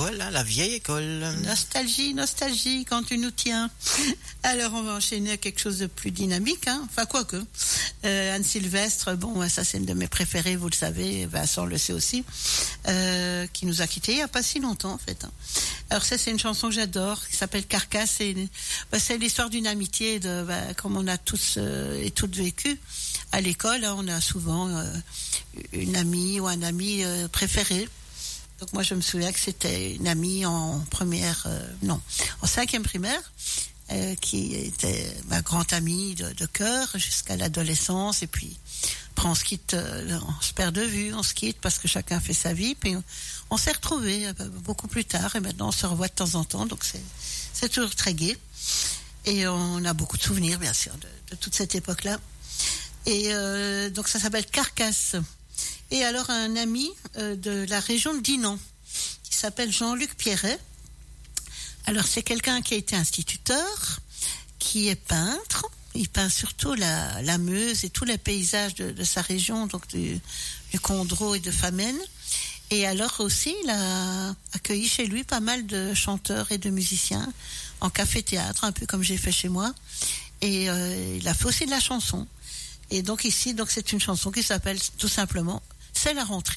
école, hein, la vieille école. Nostalgie, nostalgie, quand tu nous tiens. Alors, on va enchaîner à quelque chose de plus dynamique, hein. Enfin, quoique. Anne Sylvestre, bon, ça c'est une de mes préférées, vous le savez, Vincent le sait aussi, qui nous a quittés il n'y a pas si longtemps, en fait. Hein. Alors ça, c'est une chanson que j'adore, qui s'appelle Carcasse. C'est l'histoire d'une amitié, comme on a tous et toutes vécu à l'école. Hein, on a souvent une amie ou un ami préféré. Donc moi, je me souviens que c'était une amie en cinquième primaire, qui était ma grande amie de cœur jusqu'à l'adolescence. Et puis, après on se quitte, on se perd de vue, on se quitte parce que chacun fait sa vie. Puis on s'est retrouvés beaucoup plus tard et maintenant on se revoit de temps en temps. Donc c'est toujours très gai. Et on a beaucoup de souvenirs, bien sûr, de toute cette époque-là. Et donc ça s'appelle Carcasse. Et alors un ami de la région de Dinan, qui s'appelle Jean-Luc Pierret. Alors c'est quelqu'un qui a été instituteur, qui est peintre. Il peint surtout la Meuse et tous les paysages de sa région, donc du Condro et de Famenne. Et alors aussi, il a accueilli chez lui pas mal de chanteurs et de musiciens en café-théâtre, un peu comme j'ai fait chez moi. Et il a fait aussi de la chanson. Et donc ici, c'est une chanson qui s'appelle tout simplement « C'est la rentrée ».